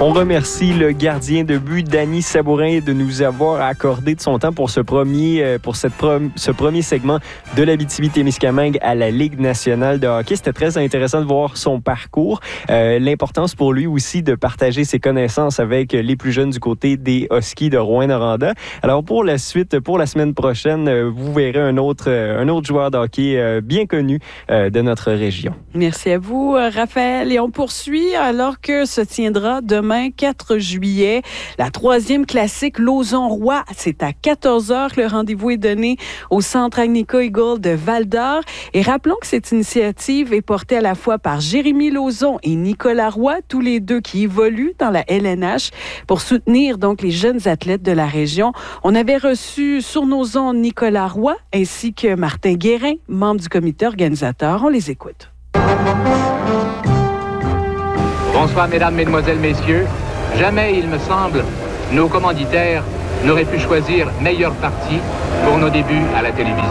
On remercie le gardien de but, Danny Sabourin, de nous avoir accordé de son temps pour ce premier segment de l'Abitibi-Témiscamingue à la Ligue nationale de hockey. C'était très intéressant de voir son parcours. L'importance pour lui aussi de partager ses connaissances avec les plus jeunes du côté des Huskies de Rouyn-Noranda. Alors pour la suite, pour la semaine prochaine, vous verrez un autre joueur de hockey bien connu de notre région. Merci à vous, Raphaël. Et on poursuit alors que se tiendra demain, 4 juillet, la 3e classique Lauson-Roy. C'est à 14h que le rendez-vous est donné au Centre Agnica Eagle de Val-d'Or. Et rappelons que cette initiative est portée à la fois par Jérémy Lauzon et Nicolas Roy, tous les deux qui évoluent dans la LNH pour soutenir donc les jeunes athlètes de la région. On avait reçu sur nos ondes Nicolas Roy ainsi que Martin Guérin, membre du comité organisateur. On les écoute. Bonsoir, mesdames, mesdemoiselles, messieurs. Jamais, il me semble, nos commanditaires n'auraient pu choisir meilleur parti pour nos débuts à la télévision.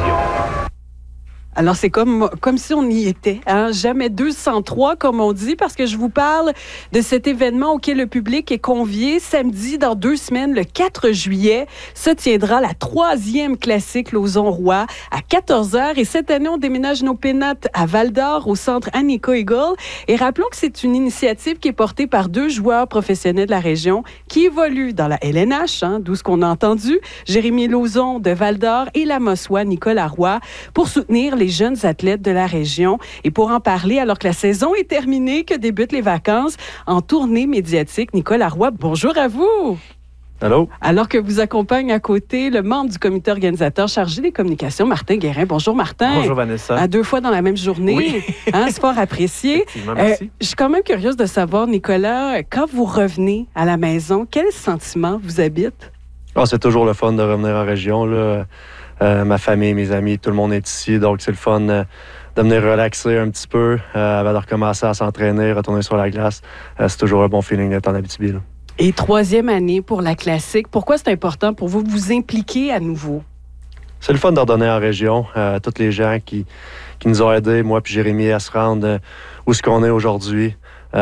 Alors, c'est comme si on y était, hein? Jamais 203, comme on dit, parce que je vous parle de cet événement auquel le public est convié. Samedi, dans 2 semaines, le 4 juillet, se tiendra la 3e classique Lauson-Roy à 14h. Et cette année, on déménage nos pénates à Val-d'Or, au Centre Agnica Eagle. Et rappelons que c'est une initiative qui est portée par 2 joueurs professionnels de la région qui évoluent dans la LNH, hein, d'où ce qu'on a entendu, Jérémy Lauzon de Val-d'Or et la Mossois Nicolas Roy, pour soutenir les jeunes athlètes de la région. Et pour en parler, alors que la saison est terminée, que débutent les vacances en tournée médiatique, Nicolas Roy, bonjour à vous. Allô? Alors que vous accompagne à côté le membre du comité organisateur chargé des communications, Martin Guérin. Bonjour Martin. Bonjour Vanessa. À 2 fois dans la même journée. Oui. Hein, c'est fort apprécié. Merci. Je suis quand même curieuse de savoir, Nicolas, quand vous revenez à la maison, quel sentiment vous habite? Oh, c'est toujours le fun de revenir en région, là. Ma famille, mes amis, tout le monde est ici, donc c'est le fun de venir relaxer un petit peu avant de recommencer à s'entraîner, retourner sur la glace. C'est toujours un bon feeling d'être en Abitibi, là. Et 3e année pour la classique. Pourquoi c'est important pour vous de vous impliquer à nouveau? C'est le fun de redonner en région à tous les gens qui nous ont aidés, moi puis Jérémy, à se rendre où ce qu'on est aujourd'hui.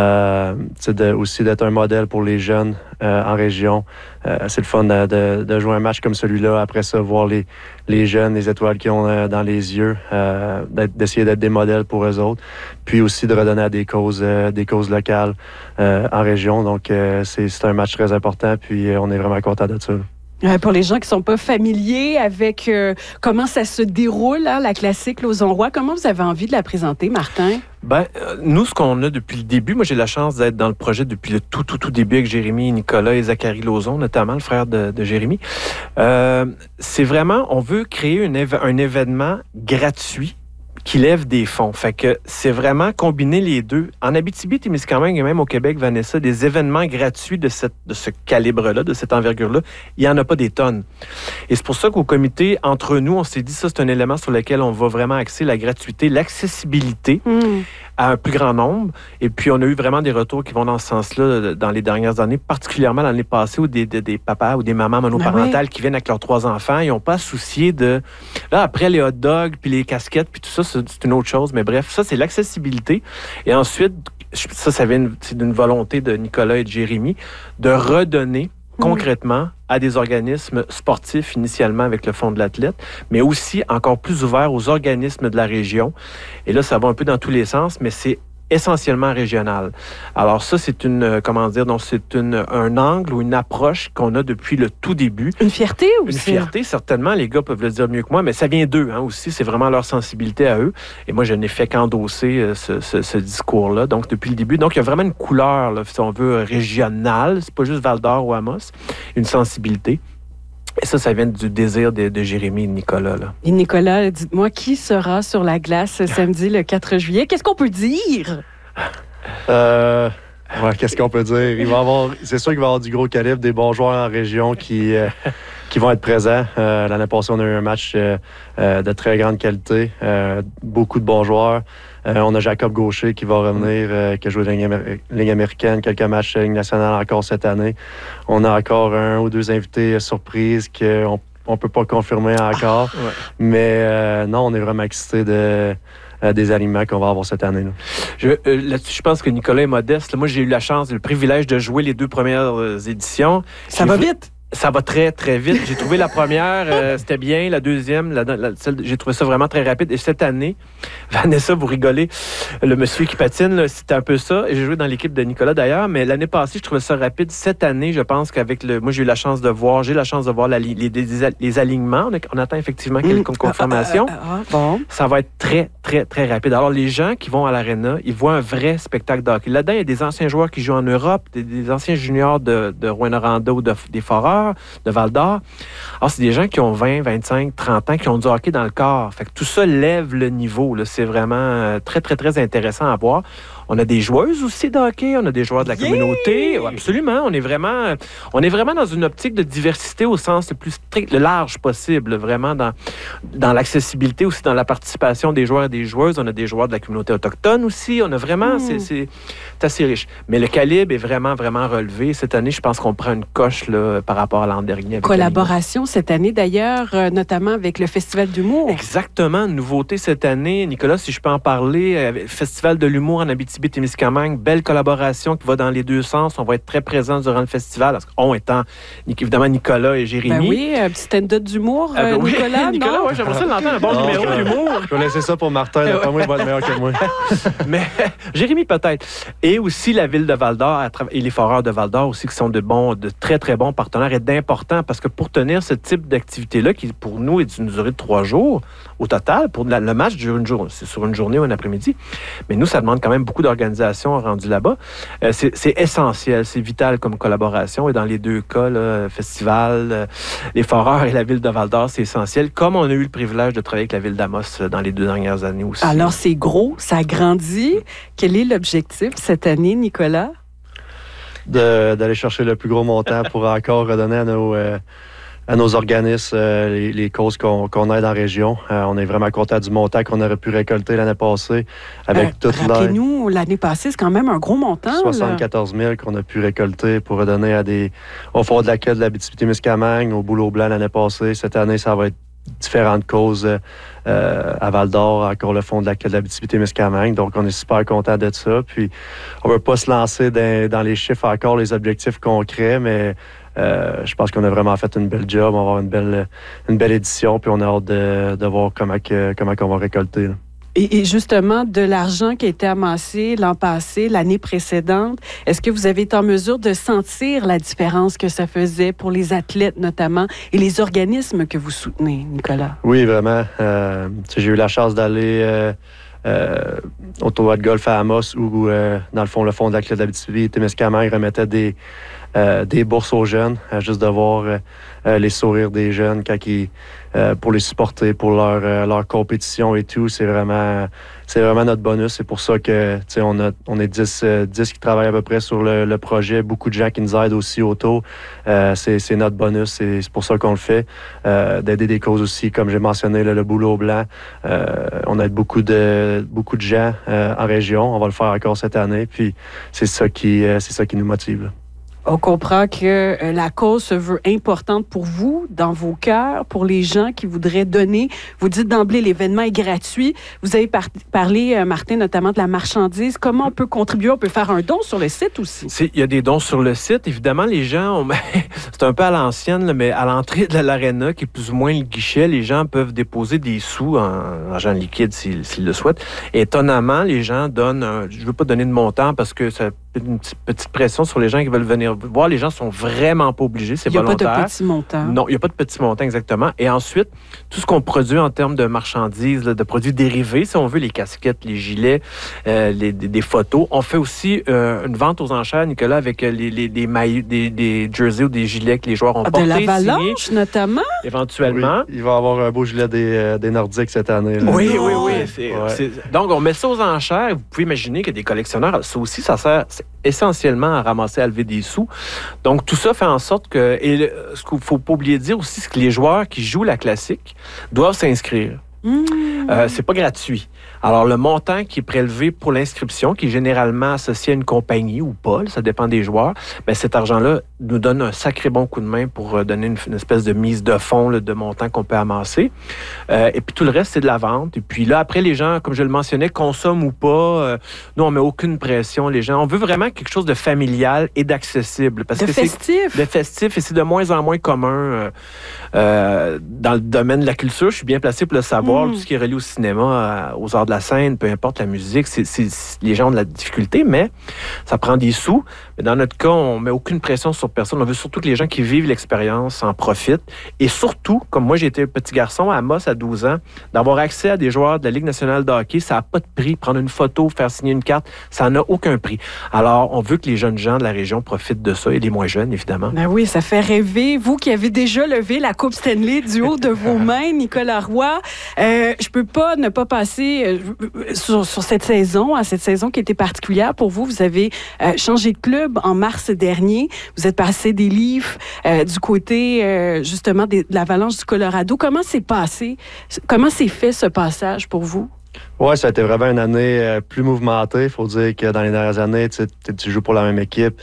Aussi d'être un modèle pour les jeunes en région. C'est le fun de jouer un match comme celui-là. Après ça, voir les jeunes, les étoiles qu'ils ont dans les yeux, d'essayer d'être des modèles pour eux autres. Puis aussi de redonner à des causes locales en région. Donc, c'est un match très important. Puis on est vraiment content de ça. Pour les gens qui ne sont pas familiers avec comment ça se déroule, hein, la classique Lauson-Roy, comment vous avez envie de la présenter, Martin? Nous, ce qu'on a depuis le début, moi j'ai la chance d'être dans le projet depuis le tout début avec Jérémy, Nicolas et Zachary Lauzon, notamment le frère de Jérémy. C'est vraiment, on veut créer un événement gratuit qui lève des fonds. Fait que c'est vraiment combiner les deux. En Abitibi-Témiscamingue et même au Québec, Vanessa, des événements gratuits de ce calibre-là, de cette envergure-là, il n'y en a pas des tonnes. Et c'est pour ça qu'au comité, entre nous, on s'est dit ça, c'est un élément sur lequel on va vraiment axer la gratuité, l'accessibilité à un plus grand nombre. Et puis, on a eu vraiment des retours qui vont dans ce sens-là dans les dernières années, particulièrement l'année passée où des papas ou des mamans monoparentales qui viennent avec leurs 3 enfants, ils n'ont pas soucié de... Là, après, les hot dogs, puis les casquettes, puis tout ça, c'est une autre chose. Mais bref, ça, c'est l'accessibilité. Et ensuite, ça vient d'une volonté de Nicolas et de Jérémy de redonner concrètement à des organismes sportifs, initialement avec le Fonds de l'athlète, mais aussi encore plus ouvert aux organismes de la région. Et là, ça va un peu dans tous les sens, mais c'est essentiellement régional. Alors ça, c'est un angle ou une approche qu'on a depuis le tout début. Une fierté aussi. Une fierté, certainement. Les gars peuvent le dire mieux que moi, mais ça vient d'eux aussi. C'est vraiment leur sensibilité à eux. Et moi, je n'ai fait qu'endosser ce discours-là, donc depuis le début. Donc, il y a vraiment une couleur, là, si on veut, régionale. C'est pas juste Val-d'Or ou Amos. Une sensibilité. Et ça vient du désir de Jérémy et de Nicolas. Là. Et Nicolas, dites-moi, qui sera sur la glace samedi, le 4 juillet? Qu'est-ce qu'on peut dire? Qu'est-ce qu'on peut dire? C'est sûr qu'il va y avoir du gros calibre, des bons joueurs en région qui vont être présents. L'année passée, on a eu un match de très grande qualité. Beaucoup de bons joueurs. On a Jacob Gaucher qui va revenir, qui a joué Ligue américaine, quelques matchs Ligue nationale encore cette année. On a encore 1 ou 2 invités surprises qu'on ne peut pas confirmer encore. Mais non, on est vraiment excités des alignements qu'on va avoir cette année. Là. Là-dessus, je pense que Nicolas est modeste. Là, moi, j'ai eu la chance, le privilège de jouer les 2 premières éditions. Ça va vite? Ça va très, très vite. J'ai trouvé la première, c'était bien. La deuxième, j'ai trouvé ça vraiment très rapide. Et cette année, Vanessa, vous rigolez, le monsieur qui patine, là, c'était un peu ça. Et j'ai joué dans l'équipe de Nicolas d'ailleurs. Mais l'année passée, je trouvais ça rapide. Cette année, je pense qu'avec moi, j'ai la chance de voir les alignements. On attend effectivement quelques confirmations. Bon. Ça va être très, très, très rapide. Alors, les gens qui vont à l'Arena, ils voient un vrai spectacle de hockey. Là-dedans, il y a des anciens joueurs qui jouent en Europe, des anciens juniors de Rouyn-Noranda ou des Foreurs, de Val-d'Or. Alors, c'est des gens qui ont 20, 25, 30 ans, qui ont du hockey dans le corps. Fait que tout ça lève le niveau. Là. C'est vraiment très, très, très intéressant à voir. On a des joueuses aussi de hockey, on a des joueurs de la communauté. Absolument. On est vraiment dans une optique de diversité au sens le plus strict, le large possible, vraiment dans l'accessibilité aussi, dans la participation des joueurs et des joueuses. On a des joueurs de la communauté autochtone aussi. On a vraiment, c'est assez riche. Mais le calibre est vraiment, vraiment relevé. Cette année, je pense qu'on prend une coche là, par rapport à l'an dernier. Avec collaboration cette année d'ailleurs, notamment avec le Festival d'humour. Exactement. Nouveauté cette année. Nicolas, si je peux en parler, Festival de l'humour en Abitibi-Témiscamingue, belle collaboration qui va dans les 2 sens. On va être très présents durant le festival. On étant évidemment Nicolas et Jérémy. Ben oui, un petit stand-up d'humour, Nicolas. Oui, Nicolas, ouais, j'aimerais ça l'entendre, un bon numéro d'humour. Je vais laisser ça pour Martin. D'après moi, il va être meilleur que moi. Mais Jérémy peut-être. Et aussi la ville de Val-d'Or et les Foreurs de Val-d'Or aussi qui sont de très, très bons partenaires et d'importants parce que pour tenir ce type d'activité-là, qui pour nous est d'une durée de 3 jours au total, pour le match dure c'est sur une journée ou un après-midi, mais nous, ça demande quand même beaucoup d'organisation rendue là-bas. C'est essentiel, c'est vital comme collaboration et dans les 2 cas, là, festival, les Foreurs et la ville de Val-d'Or, c'est essentiel, comme on a eu le privilège de travailler avec la ville d'Amos dans les 2 dernières années aussi. Alors, c'est gros, ça grandit. Quel est l'objectif cette année, Nicolas? D'aller chercher le plus gros montant pour encore redonner à nos organismes les causes qu'on aide en région. On est vraiment content du montant qu'on aurait pu récolter l'année passée avec toute l'aide. Rappelez-nous, l'année passée, c'est quand même un gros montant. 74 000 qu'on a pu récolter pour redonner au Fonds de l'accueil de l'Abitibi-Témiscamingue, au Boulot Blanc l'année passée. Cette année, ça va être différentes causes à Val-d'Or, encore le Fonds de l'accueil de l'Abitibi-Témiscamingue. Donc, on est super content de ça. Puis, on ne veut pas se lancer dans les chiffres encore, les objectifs concrets, mais je pense qu'on a vraiment fait une belle job. On va avoir une belle édition, puis on a hâte de voir comment on va récolter. Là. Et justement, de l'argent qui a été amassé l'an passé, l'année précédente, est-ce que vous avez été en mesure de sentir la différence que ça faisait pour les athlètes notamment et les organismes que vous soutenez, Nicolas? Oui, vraiment. J'ai eu la chance d'aller au tournoi de golf à Amos où, dans le fond, le Fonds de l'accueil de l'Abitibi-Témiscamingue remettait des bourses aux jeunes, juste de voir les sourires des jeunes quand pour les supporter, pour leur compétition et tout, c'est vraiment notre bonus. C'est pour ça que on est 10 qui travaillent à peu près sur le projet, beaucoup de gens qui nous aident aussi autour. C'est notre bonus, c'est pour ça qu'on le fait. D'aider des causes aussi, comme j'ai mentionné, le Boulot Blanc. On aide beaucoup de gens en région. On va le faire encore cette année, puis c'est ça qui nous motive. Là. On comprend que la cause se veut importante pour vous, dans vos cœurs, pour les gens qui voudraient donner. Vous dites d'emblée, l'événement est gratuit. Vous avez parlé, Martin, notamment de la marchandise. Comment on peut contribuer? On peut faire un don sur le site aussi. Il y a des dons sur le site. Évidemment, les gens, c'est un peu à l'ancienne, là, mais à l'entrée de l'Arena, qui est plus ou moins le guichet, les gens peuvent déposer des sous en argent liquide s'ils le souhaitent. Et étonnamment, les gens donnent, je ne veux pas donner de montant parce que ça une petite pression sur les gens qui veulent venir voir. Les gens sont vraiment pas obligés, c'est volontaire. Il n'y a pas de petit montant. Non, il n'y a pas de petit montant, exactement. Et ensuite, tout ce qu'on produit en termes de marchandises, là, de produits dérivés, si on veut, les casquettes, les gilets, des photos. On fait aussi une vente aux enchères, Nicolas, avec des maillots, des jerseys ou des gilets que les joueurs ont portés. De l'Avalanche, notamment? Éventuellement. Oui, il va y avoir un beau gilet des Nordiques cette année. Là. Oui. Donc, on met ça aux enchères. Vous pouvez imaginer que des collectionneurs, ça aussi, ça sert essentiellement à ramasser, à lever des sous. Donc, tout ça fait en sorte que... Et ce qu'il ne faut pas oublier de dire aussi, c'est que les joueurs qui jouent la classique doivent s'inscrire. C'est pas gratuit. Alors, le montant qui est prélevé pour l'inscription, qui est généralement associé à une compagnie ou pas, là, ça dépend des joueurs, bien, cet argent-là nous donne un sacré bon coup de main pour donner une espèce de mise de fonds là, de montant qu'on peut amasser. Et puis tout le reste, c'est de la vente. Et puis là, après, les gens, comme je le mentionnais, consomment ou pas, nous, on met aucune pression. Les gens, on veut vraiment quelque chose de familial et d'accessible. Parce que festif. De festif, et c'est de moins en moins commun dans le domaine de la culture. Je suis bien placé pour le savoir. Tout ce qui est relié au cinéma, aux arts de la scène, peu importe la musique, les gens ont de la difficulté, mais ça prend des sous. Mais dans notre cas, on met aucune pression sur personne. On veut surtout que les gens qui vivent l'expérience en profitent. Et surtout, comme moi, j'ai été petit garçon à Amos à 12 ans, d'avoir accès à des joueurs de la Ligue nationale de hockey, ça n'a pas de prix. Prendre une photo, faire signer une carte, ça n'a aucun prix. Alors, on veut que les jeunes gens de la région profitent de ça, et les moins jeunes, évidemment. Ben oui, ça fait rêver. Vous qui avez déjà levé la Coupe Stanley du haut de vos mains, Nicolas Roy, je peux pas ne pas passer sur cette saison qui était particulière pour vous. Vous avez changé de club en mars dernier. Vous êtes passé des Leafs du côté, justement, de l'Avalanche du Colorado. Comment c'est passé? Comment s'est fait ce passage pour vous? Oui, ça a été vraiment une année plus mouvementée. Il faut dire que dans les dernières années, tu joues pour la même équipe.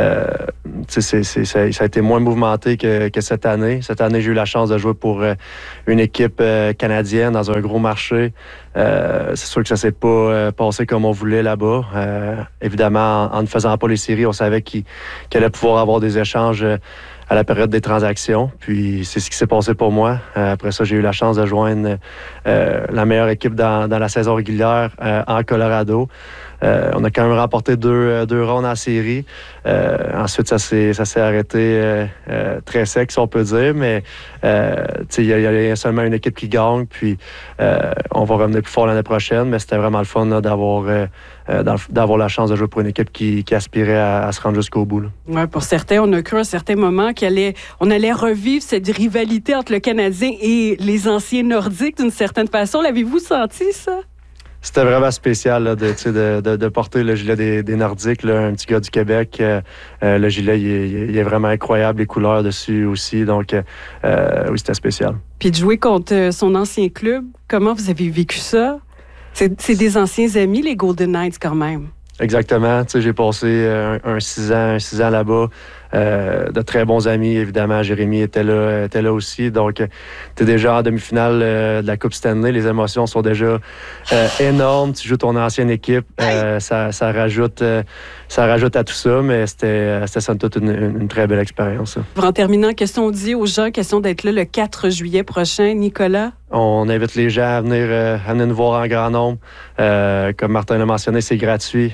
Ça a été moins mouvementé que cette année. Cette année, j'ai eu la chance de jouer pour une équipe canadienne dans un gros marché. C'est sûr que ça s'est pas passé comme on voulait là-bas. Évidemment, en ne faisant pas les séries, on savait qu'il allait pouvoir avoir des échanges à la période des transactions. Puis c'est ce qui s'est passé pour moi. Après ça, j'ai eu la chance de joindre la meilleure équipe dans la saison régulière en Colorado. On a quand même remporté deux rondes en série. Ensuite, ça s'est arrêté très sec, si on peut dire, mais il y a seulement une équipe qui gagne, puis on va revenir plus fort l'année prochaine, mais c'était vraiment le fun là, d'avoir la chance de jouer pour une équipe qui aspirait à se rendre jusqu'au bout. Ouais, pour certains, on a cru à un certain moment qu'on allait revivre cette rivalité entre le Canadien et les anciens Nordiques d'une certaine façon. L'avez-vous senti, ça? C'était vraiment spécial là, de porter le gilet des Nordiques, là, un petit gars du Québec. Le gilet, il est vraiment incroyable, les couleurs dessus aussi. Donc, oui, c'était spécial. Puis de jouer contre son ancien club, comment vous avez vécu ça? C'est des anciens amis, les Golden Knights, quand même. Exactement. J'ai passé un 6 ans là-bas. De très bons amis, évidemment. Jérémy était là aussi. Donc, tu es déjà en demi-finale de la Coupe Stanley. Les émotions sont déjà énormes. Tu joues ton ancienne équipe. Ça rajoute à tout ça, mais c'était somme toute une très belle expérience. En terminant, question on dit aux gens, question d'être là le 4 juillet prochain. Nicolas? On invite les gens à venir nous voir en grand nombre. Comme Martin l'a mentionné, c'est gratuit.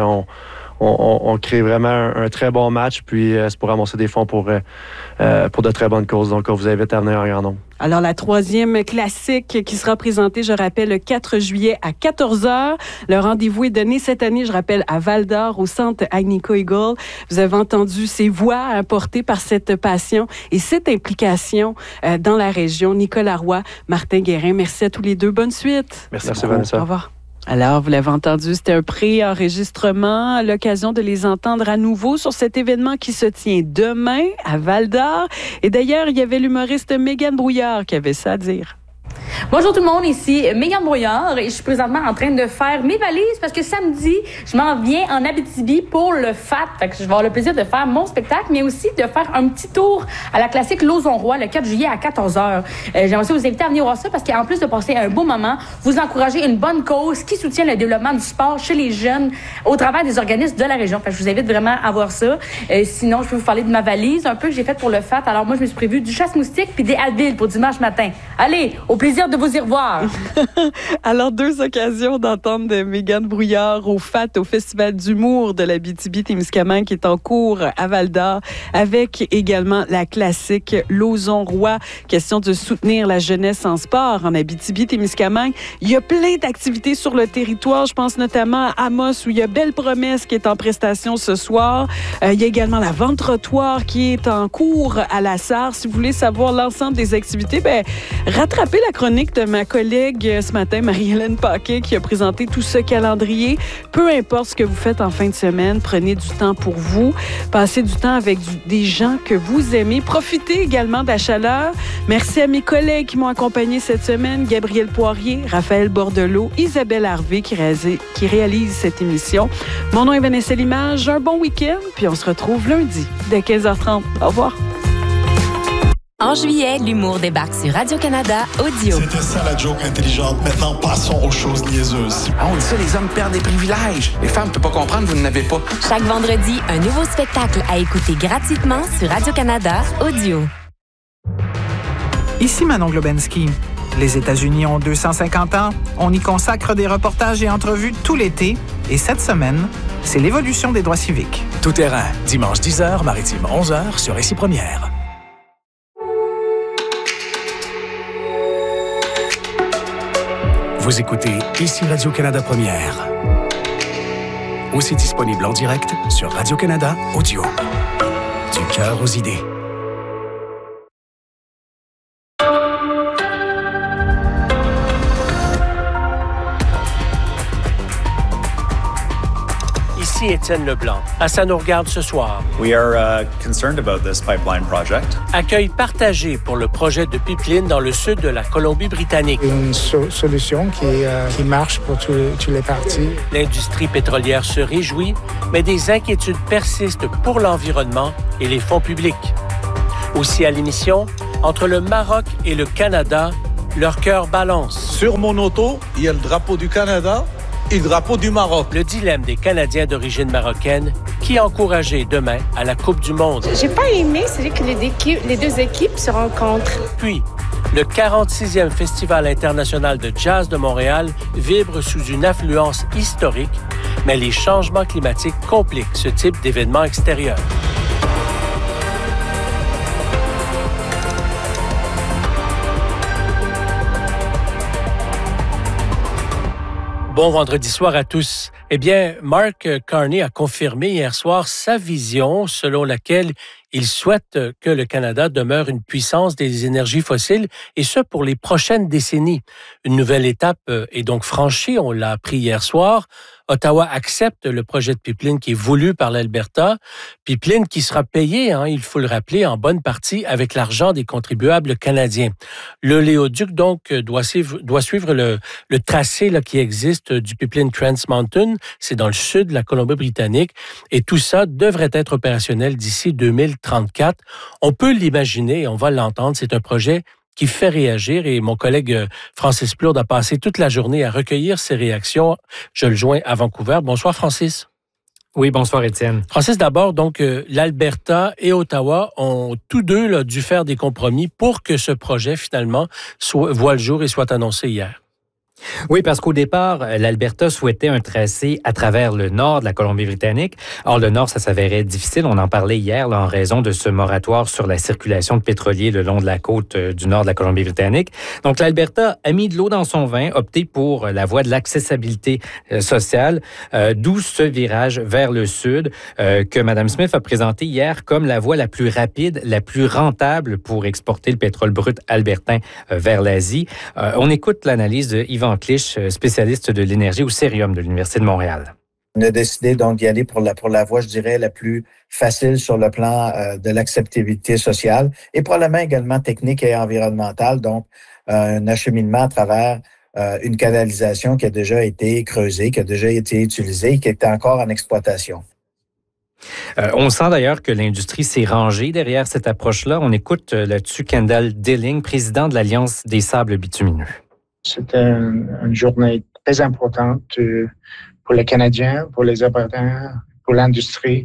On crée vraiment un très bon match, puis c'est pour ramasser des fonds pour de très bonnes causes. Donc, on vous invite à venir en grand nombre. Alors, la troisième classique qui sera présentée, je rappelle, le 4 juillet à 14h. Le rendez-vous est donné cette année, je rappelle, à Val-d'Or, au centre Agnico Eagle. Vous avez entendu ces voix portées par cette passion et cette implication dans la région. Nicolas Roy, Martin Guérin, merci à tous les deux. Bonne suite. Merci Vanessa. Au revoir. Alors, vous l'avez entendu, c'était un pré-enregistrement, l'occasion de les entendre à nouveau sur cet événement qui se tient demain à Val-d'Or. Et d'ailleurs, il y avait l'humoriste Mégane Brouillard qui avait ça à dire. Bonjour tout le monde, ici Mégane Brouillard et je suis présentement en train de faire mes valises parce que samedi, je m'en viens en Abitibi pour le FAT. Fait que je vais avoir le plaisir de faire mon spectacle, mais aussi de faire un petit tour à la classique Lauson-Roy le 4 juillet à 14h. J'aimerais aussi vous inviter à venir voir ça parce qu'en plus de passer un beau moment, vous encouragez une bonne cause qui soutient le développement du sport chez les jeunes au travers des organismes de la région. Fait que je vous invite vraiment à voir ça. Sinon, je peux vous parler de ma valise un peu que j'ai faite pour le FAT. Alors moi, je me suis prévu du chasse-moustique puis des Advil pour dimanche matin. Allez, au plaisir de vous y revoir. Alors, deux occasions d'entendre de Mégane Brouillard au FAT, au Festival d'humour de l'Abitibi-Témiscamingue qui est en cours à Val-d'Or, avec également la classique Lauson-Roy. Question de soutenir la jeunesse en sport en Abitibi-Témiscamingue. Il y a plein d'activités sur le territoire. Je pense notamment à Amos où il y a Belle Promesse qui est en prestation ce soir. Il y a également la vente trottoir qui est en cours à la Sarre. Si vous voulez savoir l'ensemble des activités, rattrapez la chronique chronique de ma collègue ce matin, Marie-Hélène Paquet, qui a présenté tout ce calendrier. Peu importe ce que vous faites en fin de semaine, prenez du temps pour vous. Passez du temps avec des gens que vous aimez. Profitez également de la chaleur. Merci à mes collègues qui m'ont accompagné cette semaine, Gabriel Poirier, Raphaël Bordelot, Isabelle Harvey qui réalise cette émission. Mon nom est Vanessa Limage. Un bon week-end, puis on se retrouve lundi dès 15h30. Au revoir. En juillet, l'humour débarque sur Radio-Canada Audio. C'était ça la joke intelligente. Maintenant, passons aux choses niaiseuses. Ah, on dit ça, les hommes perdent des privilèges. Les femmes ne peuvent pas comprendre, vous n'en avez pas. Chaque vendredi, un nouveau spectacle à écouter gratuitement sur Radio-Canada Audio. Ici Manon Globensky. Les États-Unis ont 250 ans. On y consacre des reportages et entrevues tout l'été. Et cette semaine, c'est l'évolution des droits civiques. Tout terrain, dimanche 10h, maritime 11h sur Récit Première. Vous écoutez Ici Radio-Canada Première. Aussi disponible en direct sur Radio-Canada Audio. Du cœur aux idées. Ici Étienne Leblanc. À Ça nous regarde ce soir. We are concerned about this pipeline project. Accueil partagé pour le projet de pipeline dans le sud de la Colombie-Britannique. Une solution qui marche pour tous les parties. L'industrie pétrolière se réjouit, mais des inquiétudes persistent pour l'environnement et les fonds publics. Aussi à l'émission, entre le Maroc et le Canada, leur cœur balance. Sur mon auto, il y a le drapeau du Canada et le drapeau du Maroc. Le dilemme des Canadiens d'origine marocaine, qui encourager demain à la Coupe du Monde. J'ai pas aimé, c'est que les deux équipes se rencontrent. Puis, le 46e Festival international de jazz de Montréal vibre sous une affluence historique, mais les changements climatiques compliquent ce type d'événement extérieur. Bon vendredi soir à tous. Eh bien, Mark Carney a confirmé hier soir sa vision selon laquelle il souhaite que le Canada demeure une puissance des énergies fossiles, et ce pour les prochaines décennies. Une nouvelle étape est donc franchie, on l'a appris hier soir. Ottawa accepte le projet de pipeline qui est voulu par l'Alberta, pipeline qui sera payé, il faut le rappeler, en bonne partie avec l'argent des contribuables canadiens. L'oléoduc, donc, doit suivre le tracé là, qui existe du pipeline Trans Mountain. C'est dans le sud de la Colombie-Britannique, et tout ça devrait être opérationnel d'ici 2034. On peut l'imaginer, on va l'entendre, c'est un projet qui fait réagir, et mon collègue Francis Plourde a passé toute la journée à recueillir ces réactions. Je le joins à Vancouver. Bonsoir, Francis. Oui, bonsoir, Étienne. Francis, d'abord, donc, l'Alberta et Ottawa ont tous deux là, dû faire des compromis pour que ce projet, finalement, voit le jour et soit annoncé hier. Oui, parce qu'au départ, l'Alberta souhaitait un tracé à travers le nord de la Colombie-Britannique. Or, le nord, ça s'avérait difficile. On en parlait hier là, en raison de ce moratoire sur la circulation de pétroliers le long de la côte du nord de la Colombie-Britannique. Donc, l'Alberta a mis de l'eau dans son vin, opté pour la voie de l'accessibilité sociale, d'où ce virage vers le sud que Mme Smith a présenté hier comme la voie la plus rapide, la plus rentable pour exporter le pétrole brut albertain vers l'Asie. On écoute l'analyse de Yvan Clich, spécialiste de l'énergie au Cérium de l'Université de Montréal. On a décidé donc d'y aller pour la voie, je dirais, la plus facile sur le plan de l'acceptabilité sociale et probablement également technique et environnementale, donc un acheminement à travers une canalisation qui a déjà été creusée, qui a déjà été utilisée et qui est encore en exploitation. On sent d'ailleurs que l'industrie s'est rangée derrière cette approche-là. On écoute là-dessus Kendall Dilling, président de l'Alliance des sables bitumineux. C'était une journée très importante pour les Canadiens, pour les Albertains, pour l'industrie.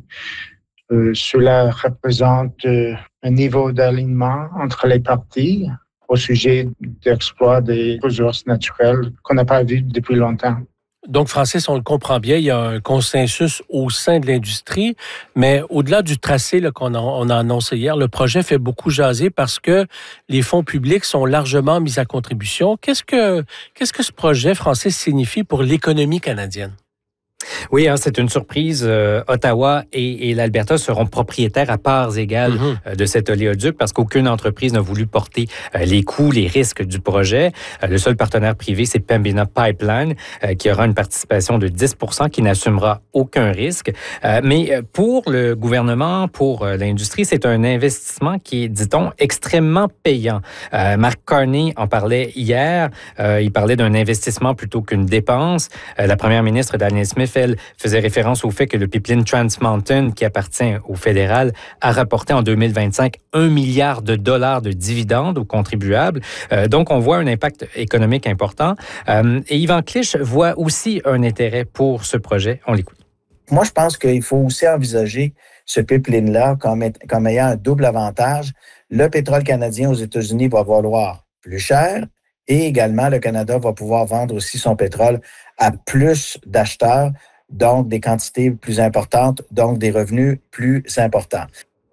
Cela représente un niveau d'alignement entre les parties au sujet d'exploit des ressources naturelles qu'on n'a pas vu depuis longtemps. Donc, Francis, on le comprend bien, il y a un consensus au sein de l'industrie, mais au-delà du tracé là, on a annoncé hier, le projet fait beaucoup jaser parce que les fonds publics sont largement mis à contribution. Qu'est-ce que ce projet, Francis, signifie pour l'économie canadienne? Oui, c'est une surprise. Ottawa et l'Alberta seront propriétaires à parts égales de cet oléoduc parce qu'aucune entreprise n'a voulu porter les coûts, les risques du projet. Le seul partenaire privé, c'est Pembina Pipeline, qui aura une participation de 10 % qui n'assumera aucun risque. Mais pour le gouvernement, pour l'industrie, c'est un investissement qui est, dit-on, extrêmement payant. Mark Carney en parlait hier. Il parlait d'un investissement plutôt qu'une dépense. La première ministre, Danielle Smith, elle faisait référence au fait que le pipeline Trans Mountain, qui appartient au fédéral, a rapporté en 2025 $1 milliard de dividendes aux contribuables. Donc, on voit un impact économique important. Et Yvan Clich voit aussi un intérêt pour ce projet. On l'écoute. Moi, je pense qu'il faut aussi envisager ce pipeline-là comme ayant un double avantage. Le pétrole canadien aux États-Unis va valoir plus cher et également le Canada va pouvoir vendre aussi son pétrole à plus d'acheteurs, donc des quantités plus importantes, donc des revenus plus importants.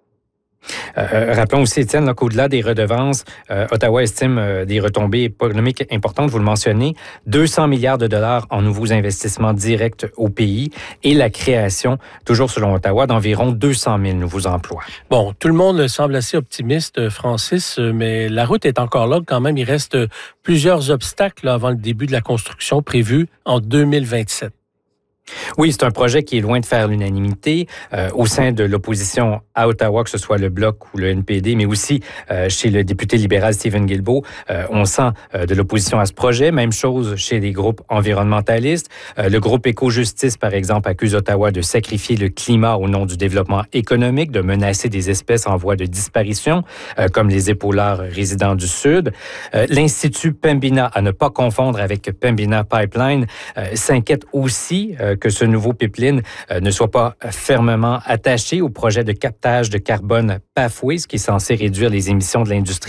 Rappelons aussi, Étienne, qu'au-delà des redevances, Ottawa estime des retombées économiques importantes, vous le mentionnez, 200 milliards de dollars en nouveaux investissements directs au pays et la création, toujours selon Ottawa, d'environ 200 000 nouveaux emplois. Bon, tout le monde semble assez optimiste, Francis, mais la route est encore là quand même. Il reste plusieurs obstacles avant le début de la construction prévue en 2027. Oui, c'est un projet qui est loin de faire l'unanimité au sein de l'opposition à Ottawa, que ce soit le Bloc ou le NPD, mais aussi chez le député libéral Stephen Guilbeault. On sent de l'opposition à ce projet. Même chose chez les groupes environnementalistes. Le groupe Éco-Justice, par exemple, accuse Ottawa de sacrifier le climat au nom du développement économique, de menacer des espèces en voie de disparition, comme les épaulards résidents du Sud. L'Institut Pembina, à ne pas confondre avec Pembina Pipeline, s'inquiète aussi que ce nouveau pipeline ne soit pas fermement attaché au projet de captage de carbone Pathways, qui est censé réduire les émissions de l'industrie